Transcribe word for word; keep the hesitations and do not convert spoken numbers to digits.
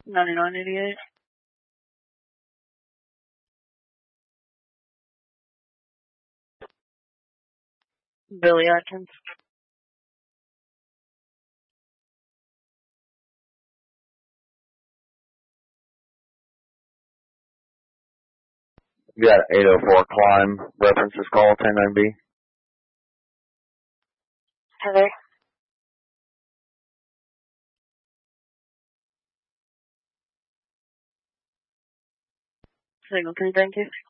ninety-nine eighty-eight. Billy Atkins. You got eight oh four climb, references call, ten nine B. Heather. Signal three, thank you.